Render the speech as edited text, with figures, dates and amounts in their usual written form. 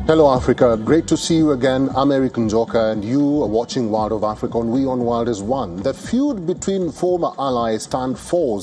Hello Africa, great to see you again. I'm Eric Njoka and you are watching World of Africa on We on World is One. The feud between former allies turned foes